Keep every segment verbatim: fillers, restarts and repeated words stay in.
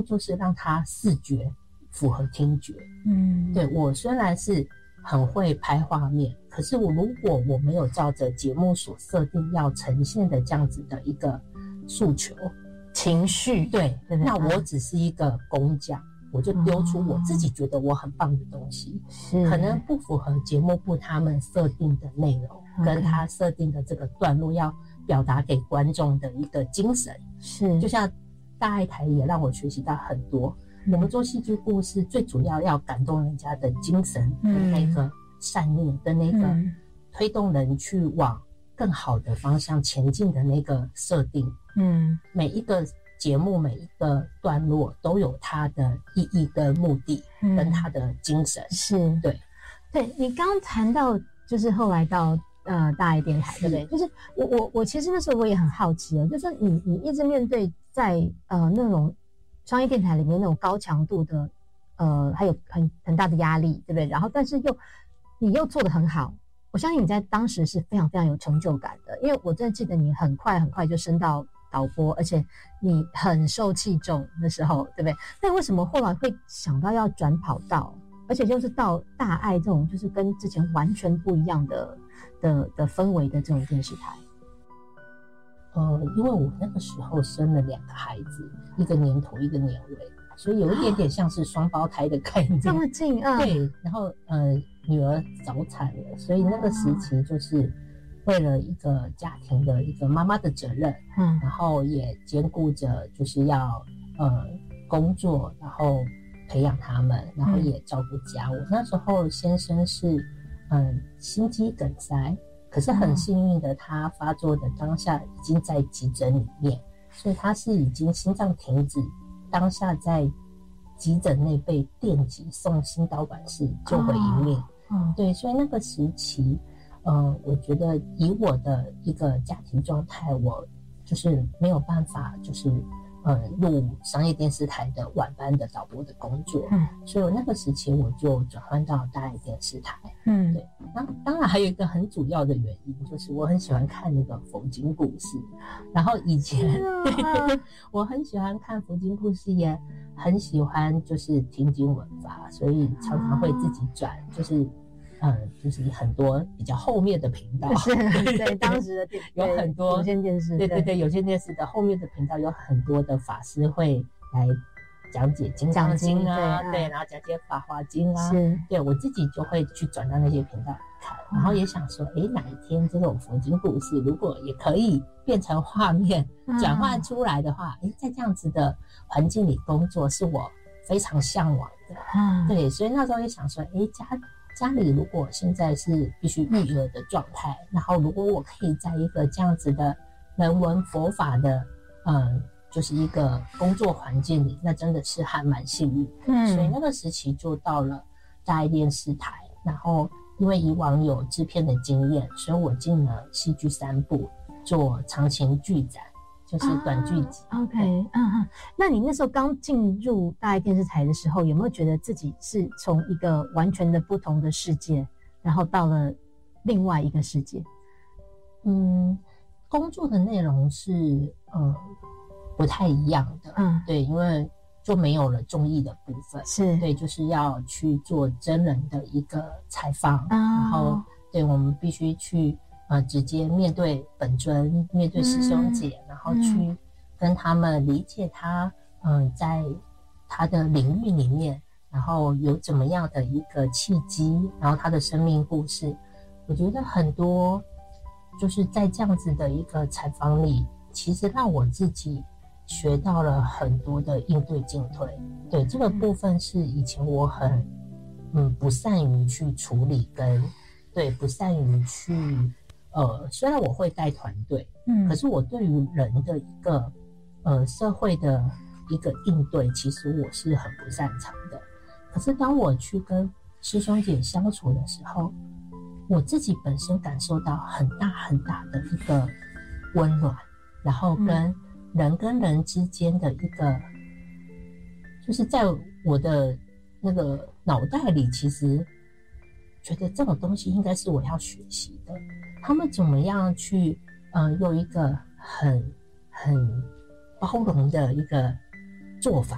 就是让它视觉符合听觉。 嗯， 对，我虽然是很会拍画面，可是我如果我没有照着节目所设定要呈现的这样子的一个诉求情绪， 对， 对对， 那我只是一个工匠，我就丢出我自己觉得我很棒的东西， 是可能不符合节目部他们设定的内容，跟他设定的这个段落要表达给观众的一个精神。 是， 就像大爱台也让我学习到很多。我们做戏剧故事最主要要感动人家的精神跟那个善念跟那个推动人去往更好的方向前进的那个设定。嗯，每一个节目每一个段落都有它的意义跟目的跟它的精神。 是， 对， 对，你刚刚谈到就是后来到呃大爱电台，对不对？就是我我我其实那时候我也很好奇哦，就是你你一直面对在呃那种商业电台里面那种高强度的，呃，还有很很大的压力，对不对？然后，但是又你又做得很好，我相信你在当时是非常非常有成就感的，因为我真的记得你很快很快就升到导播，而且你很受器重的时候，对不对？那为什么后来会想到要转跑道，而且就是到大爱这种就是跟之前完全不一样的的的氛围的这种电视台？ 呃，因为我那个时候生了两个孩子，一个年头，一个年尾，所以有一点点像是双胞胎的概念。 这么近啊？ 对，然后呃，女儿早产了，所以那个时期就是为了一个家庭的一个妈妈的责任，嗯，然后也兼顾着就是要呃工作，然后培养他们，然后也照顾家。我那时候先生是嗯、呃、心肌梗塞。可是很幸运的，他发作的当下已经在急诊里面，所以他是已经心脏停止，当下在急诊内被电击送心导管室救回一命。哦、对，所以那个时期，呃，我觉得以我的一个家庭状态，我就是没有办法，就是呃入商业电视台的晚班的导播的工作。嗯，所以我那个时期我就转换到大爱电视台。嗯，对。那当然还有一个很主要的原因，就是我很喜欢看那个佛经故事，然后以前对我很喜欢看佛经故事，也很喜欢就是听经闻法，所以常常会自己转，就是嗯，就是很多比较后面的频道， 是对当时的电有很多有线电视， 对对对，有线电视的后面的频道有很多的法师会来讲解金刚经啊，对，对，然后讲解法华经啊，是，对我自己就会去转到那些频道看，然后也想说，哎，哪一天这种佛经故事如果也可以变成画面转换出来的话，哎，在这样子的环境里工作是我非常向往的，嗯，对，所以那时候也想说，哎，家家里如果现在是必须育儿的状态，然后如果我可以在一个这样子的人文佛法的，嗯。就是一个工作环境里，那真的是还蛮幸运的。嗯，所以那个时期就到了大爱电视台，然后因为以往有制片的经验，所以我进了戏剧三部做长情剧展，就是短剧集。 啊、OK， 嗯嗯，那你那时候刚进入大爱电视台的时候，有没有觉得自己是从一个完全的不同的世界，然后到了另外一个世界？ 嗯，工作的内容是呃。不太一样的，嗯，对，因为就没有了综艺的部分，是对，就是要去做真人的一个采访，哦、然后对我们必须去呃直接面对本尊，面对师兄姐，嗯、然后去跟他们理解他，嗯、呃，在他的领域里面，然后有怎么样的一个契机，然后他的生命故事，我觉得很多就是在这样子的一个采访里，其实让我自己。学到了很多的应对进退，对这个部分是以前我很嗯不善于去处理跟对不善于去呃虽然我会带团队，嗯，可是我对于人的一个呃社会的一个应对，其实我是很不擅长的。可是当我去跟师兄姐相处的时候，我自己本身感受到很大很大的一个温暖，然后跟、嗯人跟人之间的一个，就是在我的那个脑袋里，其实觉得这种东西应该是我要学习的。他们怎么样去，嗯、呃，用一个很很包容的一个做法，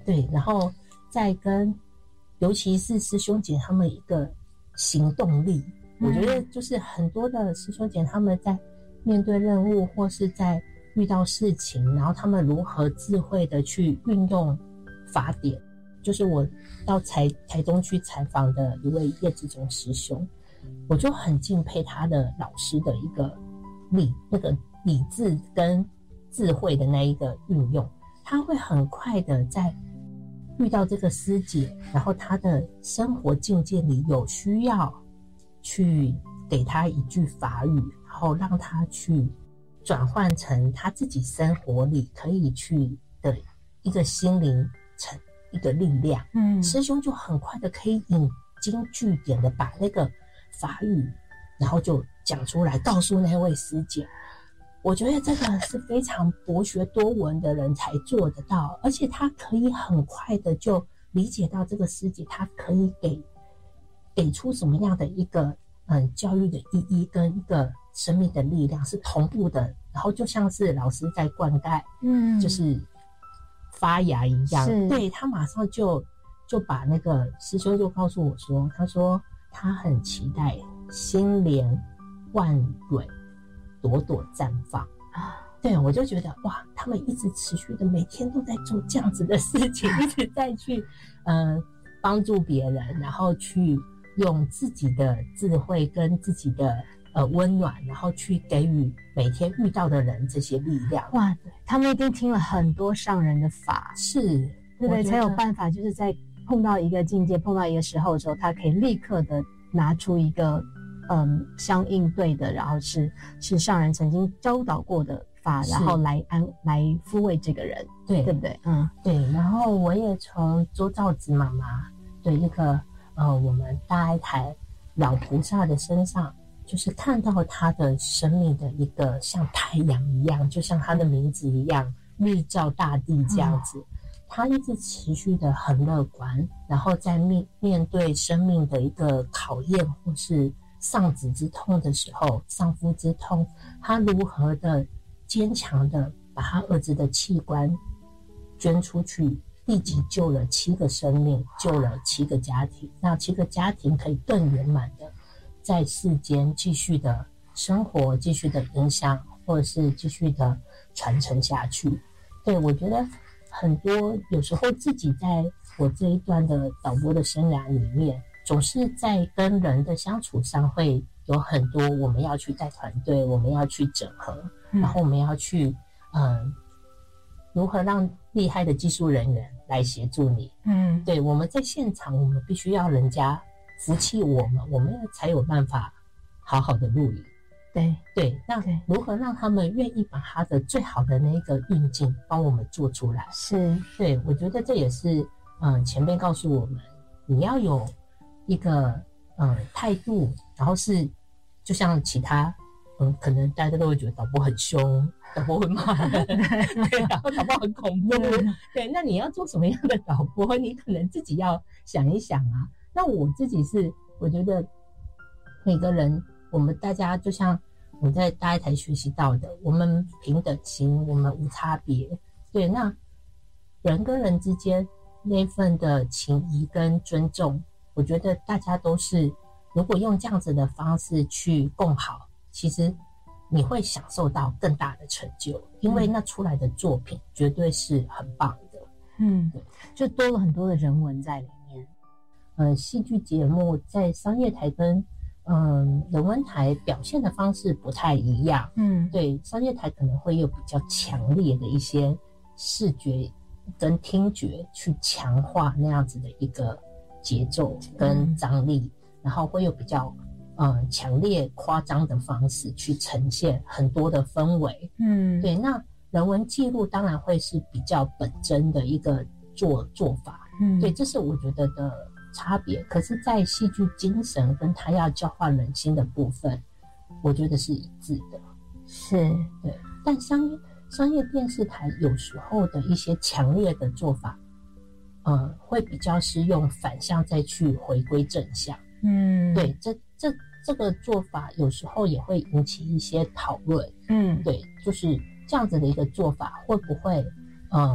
对，然后再跟尤其是师兄姐他们一个行动力，嗯、我觉得就是很多的师兄姐他们在面对任务或是在遇到事情，然后他们如何智慧的去运用法典。就是我到台台东去采访的一位叶志忠师兄，我就很敬佩他的老师的一个理那个理智跟智慧的那一个运用，他会很快的在遇到这个师姐，然后他的生活境界里有需要去给他一句法语，然后让他去转换成他自己生活里可以去的一个心灵成一个力量。嗯，师兄就很快的可以引经据典的把那个法语，然后就讲出来，告诉那位师姐。我觉得这个是非常博学多闻的人才做得到，而且他可以很快的就理解到这个师姐，他可以给给出什么样的一个嗯教育的意义跟一个生命的力量是同步的，然后就像是老师在灌溉，嗯，就是发芽一样。对，他马上就就把那个师兄就告诉我说，他说他很期待心莲万蕊朵朵绽放啊！对，我就觉得哇，他们一直持续的每天都在做这样子的事情，一直在去呃帮助别人，然后去用自己的智慧跟自己的呃温暖，然后去给予每天遇到的人这些力量。 哇，对，他们一定听了很多上人的法， 是， 对对，才有办法，就是在碰到一个境界、碰到一个时候的时候，他可以立刻的拿出一个嗯相应对的，然后是是上人曾经教导过的法，然后来安来抚慰这个人， 对对不对？嗯， 对。然后我也从周兆子妈妈对一个呃我们大爱台老菩萨的身上，就是看到他的生命的一个像太阳一样，就像他的名字一样，日照大地这样子。嗯，他一直持续的很乐观，然后在面面对生命的一个考验或是丧子之痛的时候，丧夫之痛，他如何的坚强的把他儿子的器官捐出去，立即救了七个生命，救了七个家庭，让七个家庭可以更圆满的在世间继续的生活，继续的影响，或者是继续的传承下去。对，我觉得很多有时候自己在我这一段的导播的生涯里面，总是在跟人的相处上会有很多我们要去带团队，我们要去整合，嗯、然后我们要去嗯如何让厉害的技术人员来协助你。嗯，对，我们在现场，我们必须要人家服气我们，我们才有办法好好的录影。 对对，那如何让他们愿意把他的最好的那个运镜帮我们做出来？ 是， 对，我觉得这也是嗯前辈告诉我们，你要有一个嗯态度，然后是就像其他嗯可能大家都会觉得导播很凶，导播会骂人，对，然后导播很恐怖，对，那你要做什么样的导播？你可能自己要想一想啊。那我自己是我觉得每个人。我们大家就像我们在大爱台学习到的，我们平等心，我们无差别。对，那人跟人之间那份的情谊跟尊重，我觉得大家都是，如果用这样子的方式去共好，其实你会享受到更大的成就，因为那出来的作品绝对是很棒的。 嗯，对，就多了很多的人文在里面。 呃，戏剧节目在商业台跟嗯，人文台表现的方式不太一样。嗯，对，商业台可能会有比较强烈的一些视觉跟听觉去强化那样子的一个节奏跟张力，嗯、然后会有比较嗯强烈夸张的方式去呈现很多的氛围。嗯，对，那人文记录当然会是比较本真的一个做做法。嗯，对，这是我觉得的差别。可是在戏剧精神跟他要教化人心的部分，我觉得是一致的。 是， 对。但商业商业电视台有时候的一些强烈的做法，呃，会比较是用反向再去回归正向。嗯，对，这这这个做法有时候也会引起一些讨论。嗯，对，就是这样子的一个做法会不会呃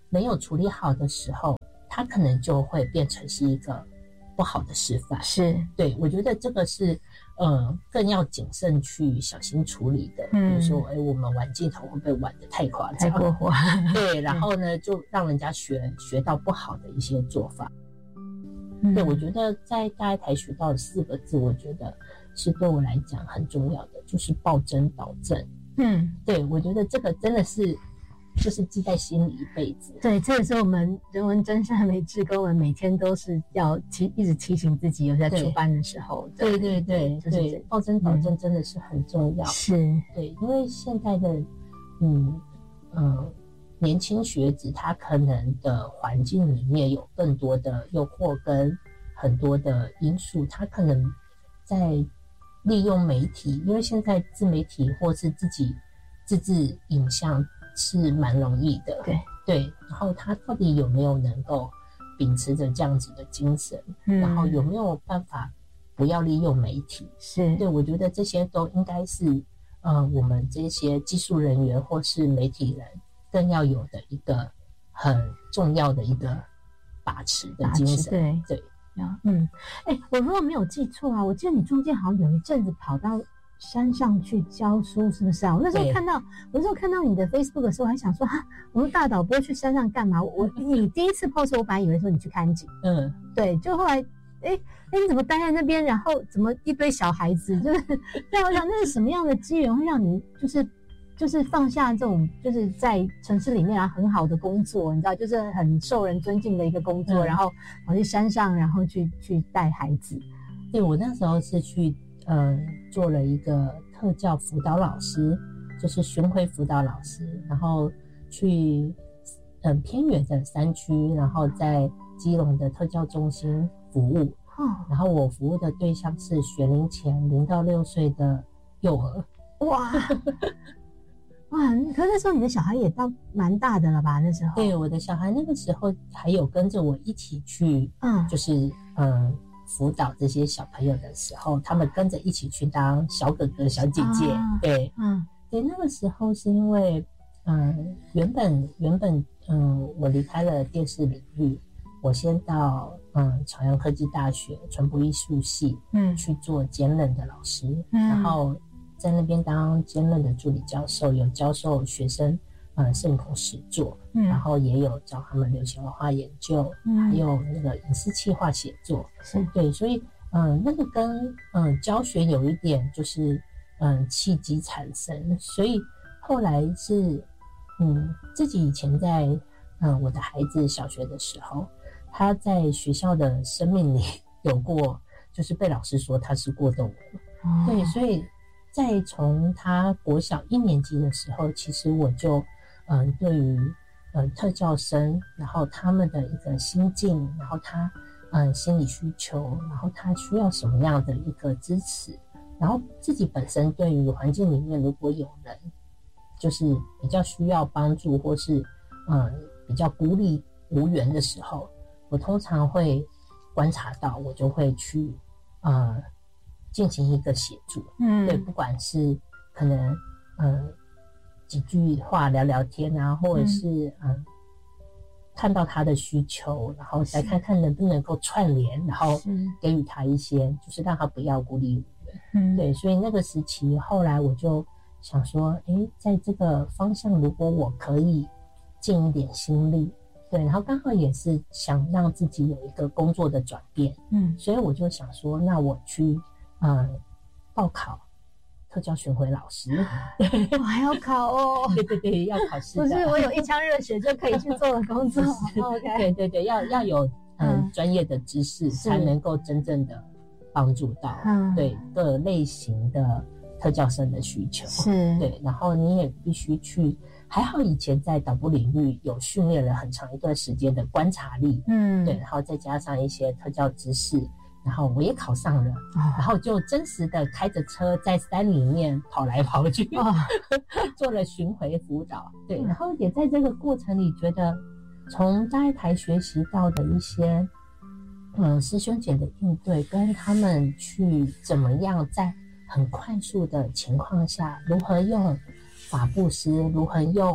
没有处理好的时候，它可能就会变成是一个不好的示范。 是， 对，我觉得这个是呃更要谨慎去小心处理的。嗯，比如说，哎，我们玩镜头会不会玩得太夸张、 太过火？ 对，然后呢，就让人家学学到不好的一些做法。嗯、对，我觉得在大爱台学到的四个字，我觉得是对我来讲很重要的，就是暴真导正。嗯，对，我觉得这个真的是就是记在心里一辈子。 对，这也是我们人文真善美志工们每天都是要提一直提醒自己，有在出班的时候。 对对对对，对，暴真导正真的是很重要。 是， 对，因为现在的嗯嗯年轻学子，他可能的环境里面有更多的诱惑跟很多的因素，他可能在利用媒体，因为现在自媒体或是自己自制影像是蛮容易的。 对对，然后他到底有没有能够秉持着这样子的精神，嗯、然后有没有办法不要利用媒体？ 是， 对，我觉得这些都应该是呃我们这些技术人员或是媒体人更要有的一个很重要的一个把持的精神。 对对， 嗯，哎、欸，我如果没有记错啊，我记得你中间好像有一阵子跑到山上去教书，是不是啊？我那时候看到，我那时候看到你的 Facebook 的时候，我还想说，哈，我们大导播去山上干嘛？我你第一次 post 我本来以为说你去看景，嗯，对，就后来，哎、欸、哎、欸，你怎么待在那边？然后怎么一堆小孩子？就是让我想，那是什么样的机缘会让你就是就是放下这种就是在城市里面啊很好的工作，你知道，就是很受人尊敬的一个工作，嗯、然后跑去山上，然后去去带孩子。 对，我那时候是去。嗯，做了一个特教辅导老师，就是巡回辅导老师，然后去嗯偏远的山区，然后在基隆的特教中心服务。哦，然后我服务的对象是学龄前零到六岁的幼儿。 哇哇！可是那时候你的小孩也到蛮大的了吧？那时候？ 对，我的小孩那个时候还有跟着我一起去，嗯，就是嗯。辅导这些小朋友的时候，他们跟着一起去当小哥哥、小姐姐。啊、对，嗯，对，那个时候是因为，嗯，原本原本，嗯，我离开了电视领域，我先到嗯朝阳科技大学传播艺术系，嗯，去做兼任的老师，嗯，然后在那边当兼任的助理教授，有教授学生。嗯，摄影实作，嗯，然后也有教他们流行文化研究，嗯，还有那个影视企划写作，是对，所以嗯，那个跟嗯教学有一点就是嗯契机产生，所以后来是嗯自己以前在嗯我的孩子小学的时候，他在学校的生命里有过，就是被老师说他是过动儿，哦，对，所以在从他国小一年级的时候，其实我就。嗯，对于呃特教生，然后他们的一个心境，然后他嗯心理需求，然后他需要什么样的一个支持，然后自己本身对于环境里面如果有人就是比较需要帮助，或是嗯比较孤立无援的时候，我通常会观察到，我就会去呃进行一个协助，嗯，对，不管是可能嗯。几句话聊聊天啊，或者是 嗯, 嗯看到他的需求，然后再看看能不能够串联，然后给予他一些，就是让他不要孤立无援。嗯，对，所以那个时期，后来我就想说，哎，在这个方向，如果我可以尽一点心力，对，然后刚好也是想让自己有一个工作的转变，嗯，所以我就想说，那我去嗯报考。特教巡回老师， 我还要考哦。 对对对，要考试的。 不是我有一腔热血就可以去做的工作。OK， 对对对，要要有嗯专业的知识，才能够真正的帮助到、嗯、对各类型的特教生的需求。 是， 对，然后你也必须去。还好以前在导播领域有训练了很长一段时间的观察力，嗯，对，然后再加上一些特教知识。然后我也考上了，哦、然后就真实的开着车在山里面跑来跑去，哦、做了巡回辅导。对，然后也在这个过程里，觉得从大爱台学习到的一些，嗯，师兄姐的应对，跟他们去怎么样在很快速的情况下，如何用法布施，如何用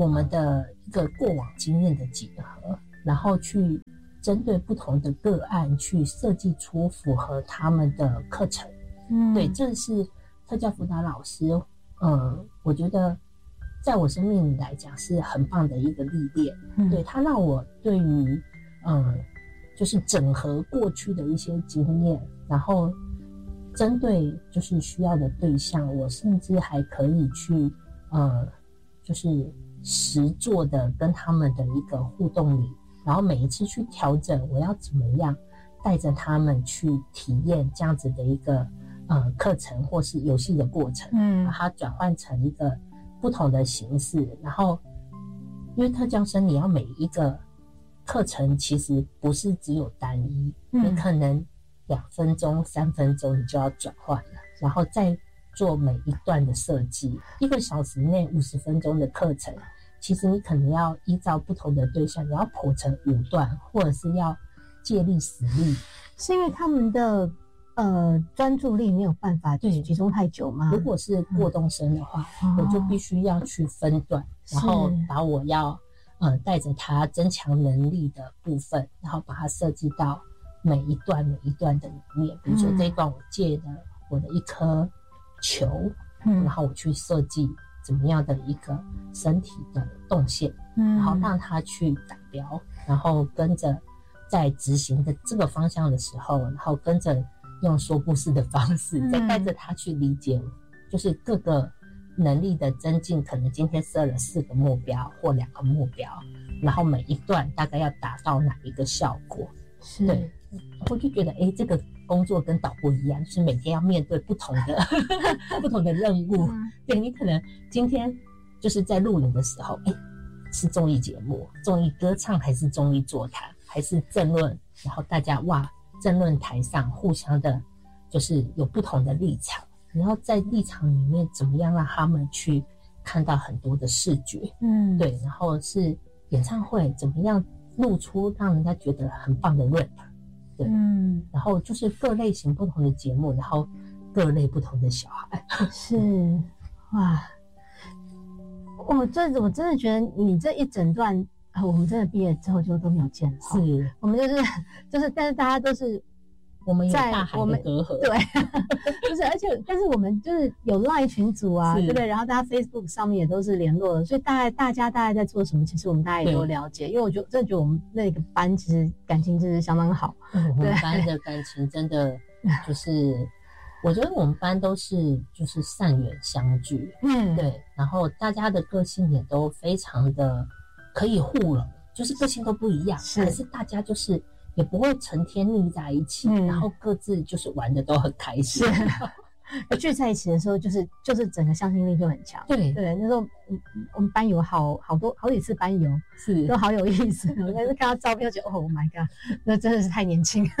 我们的一个过往经验的结合，然后去针对不同的个案去设计出符合他们的课程。嗯，对，这是特教辅导老师，呃，我觉得在我生命里来讲是很棒的一个历练。嗯，对，他让我对于呃，就是整合过去的一些经验，然后针对就是需要的对象，我甚至还可以去呃，就是实作的跟他们的一个互动里，然后每一次去调整我要怎么样带着他们去体验这样子的一个呃课程或是游戏的过程，嗯，把它转换成一个不同的形式。然后因为特教生你要每一个课程其实不是只有单一，嗯，你可能两分钟三分钟你就要转换了，然后再做每一段的设计。一个小时内五十分钟的课程，其实你可能要依照不同的对象，你要剖成五段，或者是要借力使力。 是因为他们的呃专注力没有办法集中太久吗？ 如果是过动生的话，嗯，我就必须要去分段，然后把我要呃带着他增强能力的部分，然后把它设计到每一段每一段的里面。比如说这一段我借的我的一颗球，嗯，然后我去设计怎么样的一个身体的动线，嗯，然后让他去达标，然后跟着在执行的这个方向的时候，然后跟着用说故事的方式，嗯，再带着他去理解，就是各个能力的增进，可能今天设了四个目标或两个目标，然后每一段大概要达到哪一个效果。 是， 对，我就觉得哎，这个工作跟导播一样，就是每天要面对不同的不同的任务，嗯，对，你可能今天就是在录影的时候，哎，是综艺节目，综艺歌唱还是综艺座谈还是政论，然后大家哇，政论台上互相的就是有不同的立场，然后在立场里面怎么样让他们去看到很多的视觉，嗯，对，然后是演唱会怎么样露出让人家觉得很棒的 rap， 对，嗯，然后就是各类型不同的节目，然后各类不同的小孩， 是，哇，我这我真的觉得你这一整段啊，我们真的毕业之后就都没有见了， 是， 我们就是就是，但是大家都是。 我们有大海的隔阂， 对，就是，而且，但是我们就是有 LINE 群组啊，对不对？然后大家 Facebook 上面也都是联络的，所以大概大家大概在做什么，其实我们大家也都了解。因为我觉得，真的觉得我们那个班其实感情真是相当好。 嗯，我们班的感情真的就是，我觉得我们班都是就是善缘相聚，嗯，对，然后大家的个性也都非常的可以互融，就是个性都不一样，是，可是大家就是。也不会成天腻在一起，嗯，然后各自就是玩的都很开心。 聚在一起的时候，就是就是整个向心力就很强。 对对，那时候我们班有好好多好几次班游， 是都好有意思。我但是看到照片，就觉得哦 ，My God， 那真的是太年轻。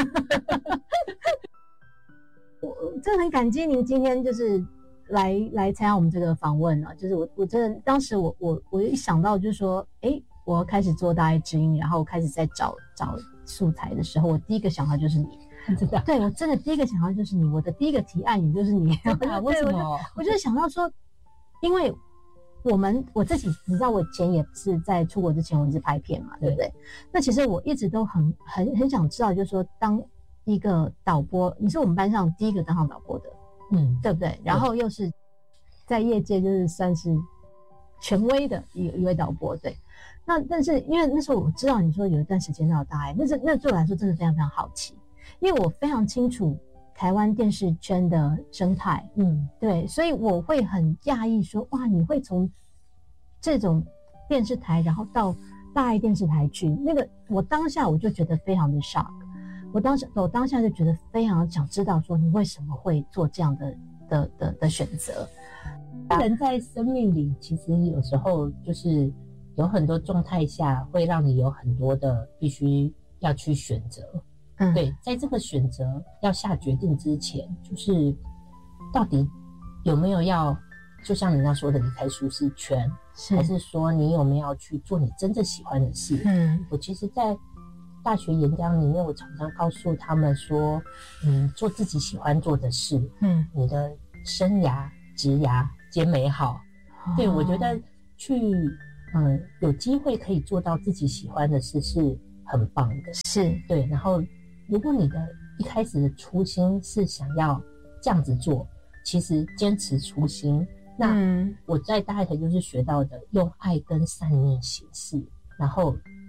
我真的很感激您今天就是来来参加我们这个访问啊，就是我我真的当时我我我一想到就是说，哎，我要开始做大爱知音，然后开始在找找。素材的时候，我第一个想到就是你，真的，对我真的第一个想到就是你，我的第一个提案也就是你。 为什么？ 我就想到说，因为我们我自己，你知道，我以前也是在出国之前，我一直拍片嘛，对不对？那其实我一直都很很很想知道，就是说，当一个导播，你是我们班上第一个当上导播的，嗯，对不对？然后又是在业界就是算是权威的一一位导播，对。那但是因为那时候我知道你说有一段时间到大爱，那是那对我来说真的非常非常好奇，因为我非常清楚台湾电视圈的生态，嗯，对，所以我会很讶异说，哇，你会从这种电视台然后到大爱电视台去，那个我当下我就觉得非常的 shock， 我当时我当下就觉得非常想知道说你为什么会做这样的的的的选择。 人在生命里其实有时候就是有很多状态下会让你有很多的必须要去选择，嗯，对，在这个选择要下决定之前，就是到底有没有要，就像人家说的离开舒适圈，是还是说你有没有要去做你真正喜欢的事？嗯，我其实在大学演讲里面，我常常告诉他们说，嗯，做自己喜欢做的事，嗯，你的生涯、职涯皆美好。哦，对，我觉得去嗯，有机会可以做到自己喜欢的事是很棒的， 是对。 然后，如果你的一开始的初心是想要这样子做，其实坚持初心，那我在大爱台就是学到的，用爱跟善念行事，然后